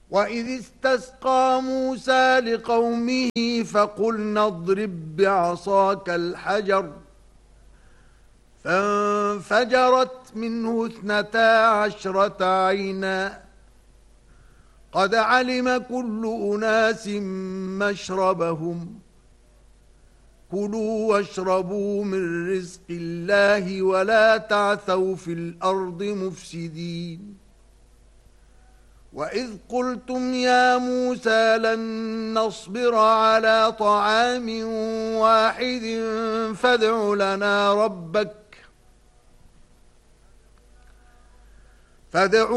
وإذ استسقى موسى لقومه فقلنا اضرب بعصاك الحجر فانفجرت منه 12 عينا قد علم كل أناس مشربهم كلوا واشربوا من رزق الله ولا تعثوا في الأرض مفسدين وإذ قلتم يا موسى لن نصبر على طعام واحد فادع لنا ربك